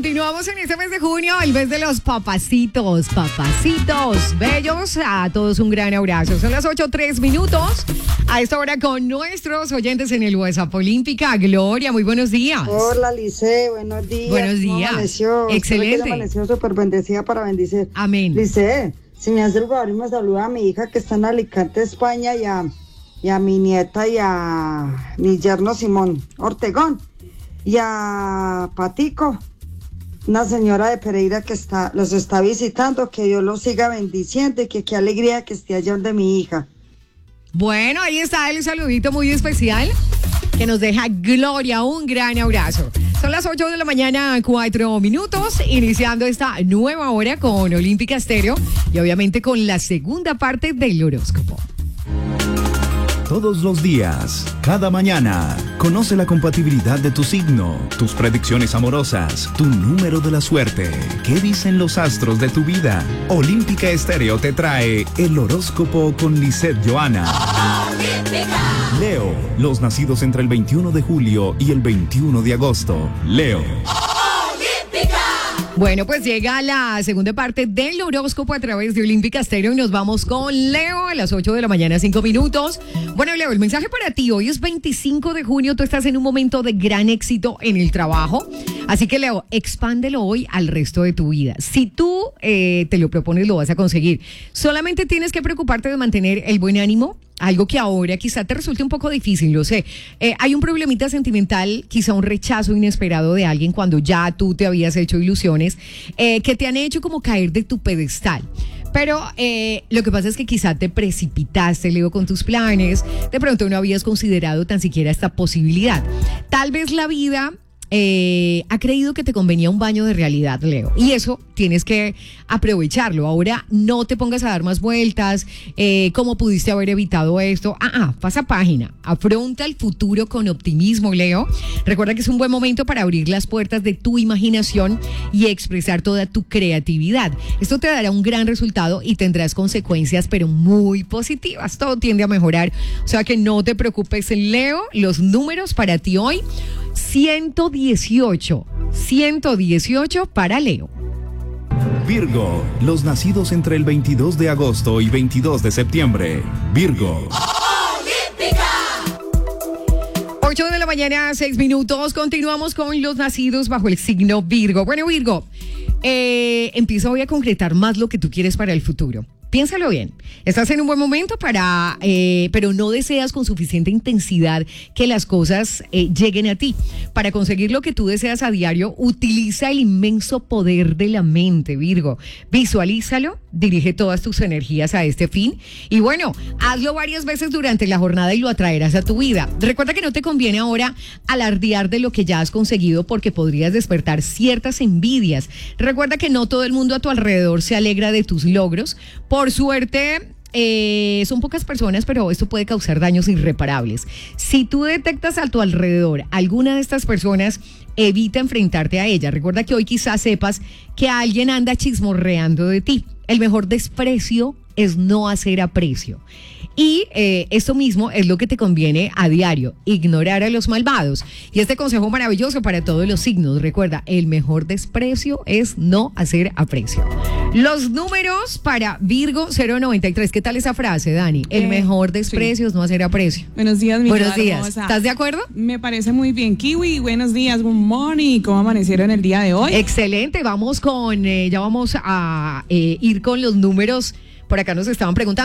Continuamos en este mes de junio, el mes de los papacitos, papacitos bellos. A todos un gran abrazo. Son las 8:03. A esta hora con nuestros oyentes en el WhatsApp Olímpica. Gloria, muy buenos días. Hola, Lice, buenos días. Buenos días. Amaneció? Excelente. Amaneció súper bendecida para bendecir. Amén. Lice, si me hace el favor y me saluda a mi hija que está en Alicante, España, y a mi nieta y a mi yerno Simón Ortegón, y a Patico, una señora de Pereira que los está visitando, que Dios los siga bendiciendo y que qué alegría que esté allá donde mi hija. Bueno, ahí está el saludito muy especial que nos deja Gloria, un gran abrazo. Son las 8:04 a.m, iniciando esta nueva hora con Olímpica Estéreo y obviamente con la segunda parte del horóscopo. Todos los días, cada mañana, conoce la compatibilidad de tu signo, tus predicciones amorosas, tu número de la suerte. ¿Qué dicen los astros de tu vida? Olímpica Estéreo te trae el horóscopo con Lisette Johanna. ¡Olímpica! Leo, los nacidos entre el 21 de julio y el 21 de agosto. Leo. Bueno, pues llega la segunda parte del horóscopo a través de Olímpica Estéreo y nos vamos con Leo a las 8:05 a.m. Bueno, Leo, el mensaje para ti, hoy es 25 de junio, tú estás en un momento de gran éxito en el trabajo, así que Leo, expándelo hoy al resto de tu vida. Si tú te lo propones, lo vas a conseguir. Solamente tienes que preocuparte de mantener el buen ánimo, algo que ahora quizá te resulte un poco difícil, lo sé. Hay un problemita sentimental, quizá un rechazo inesperado de alguien cuando ya tú te habías hecho ilusiones, que te han hecho como caer de tu pedestal. Pero lo que pasa es que quizá te precipitaste, Leo, con tus planes. De pronto no habías considerado tan siquiera esta posibilidad. Tal vez la vida ha creído que te convenía un baño de realidad, Leo, y eso tienes que aprovecharlo. Ahora no te pongas a dar más vueltas, cómo pudiste haber evitado esto. Pasa página, afronta el futuro con optimismo, Leo. Recuerda que es un buen momento para abrir las puertas de tu imaginación y expresar toda tu creatividad. Esto te dará un gran resultado y tendrás consecuencias, pero muy positivas. Todo tiende a mejorar, o sea que no te preocupes, Leo. Los números para ti hoy: 118 para Leo. Virgo, los nacidos entre el 22 de agosto y 22 de septiembre. Virgo. 8:06 a.m. Continuamos con los nacidos bajo el signo Virgo. Bueno, Virgo, empieza hoy a concretar más lo que tú quieres para el futuro. Piénsalo bien, estás en un buen momento pero no deseas con suficiente intensidad que las cosas lleguen a ti. Para conseguir lo que tú deseas a diario, utiliza el inmenso poder de la mente, Virgo. Visualízalo, dirige todas tus energías a este fin y bueno, hazlo varias veces durante la jornada y lo atraerás a tu vida. Recuerda que no te conviene ahora alardear de lo que ya has conseguido porque podrías despertar ciertas envidias. Recuerda que no todo el mundo a tu alrededor se alegra de tus logros. Por suerte, son pocas personas, pero esto puede causar daños irreparables. Si tú detectas a tu alrededor alguna de estas personas, evita enfrentarte a ella. Recuerda que hoy quizás sepas que alguien anda chismorreando de ti. El mejor desprecio es no hacer aprecio. Y esto mismo es lo que te conviene a diario, ignorar a los malvados. Y este consejo maravilloso para todos los signos, recuerda, el mejor desprecio es no hacer aprecio. Los números para Virgo 093. ¿Qué tal esa frase, Dani? El mejor desprecio es no hacer aprecio. Buenos días, mi Buenos días. hermosa. ¿Estás de acuerdo? Me parece muy bien. Kiwi, buenos días, good morning. ¿Cómo amanecieron el día de hoy? Excelente, vamos a ir con los números. Por acá nos estaban preguntando.